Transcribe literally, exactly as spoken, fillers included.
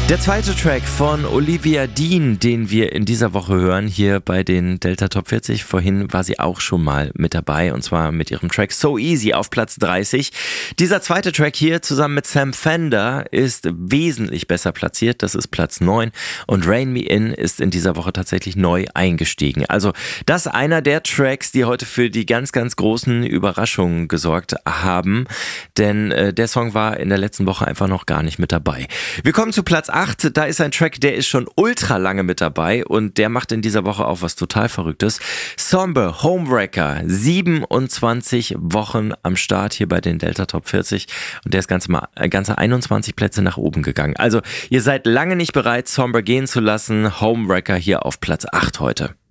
Der zweite Track von Olivia Dean, den wir in dieser Woche hören, hier bei den Delta Top vierzig. Vorhin war sie auch schon mal mit dabei, und zwar mit ihrem Track So Easy auf Platz dreißig. Dieser zweite Track hier zusammen mit Sam Fender ist wesentlich besser platziert, das ist Platz neun, und Rein Me In ist in dieser Woche tatsächlich neu eingestiegen. Also das ist einer der Tracks, die heute für die ganz, ganz großen Überraschungen gesorgt haben, denn äh, der Song war in der letzten Woche einfach noch gar nicht mit dabei. Wir kommen zu Platz acht, da ist ein Track, der ist schon ultra lange mit dabei und der macht in dieser Woche auch was total Verrücktes. Sombre Homewrecker, siebenundzwanzig Wochen am Start hier bei den Delta Top vierzig und der ist ganze, mal, ganze einundzwanzig Plätze nach oben gegangen. Also ihr seid lange nicht bereit, Sombre gehen zu lassen. Homewrecker hier auf Platz acht heute.